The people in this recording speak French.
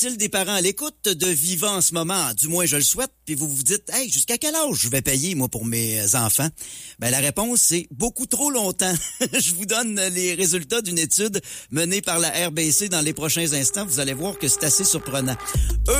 y a-t-il des parents à l'écoute de Vivant en ce moment? Du moins, je le souhaite. Puis vous vous dites, hey, jusqu'à quel âge je vais payer, moi, pour mes enfants? Ben, la réponse, c'est beaucoup trop longtemps. Je vous donne les résultats d'une étude menée par la RBC dans les prochains instants. Vous allez voir que c'est assez surprenant.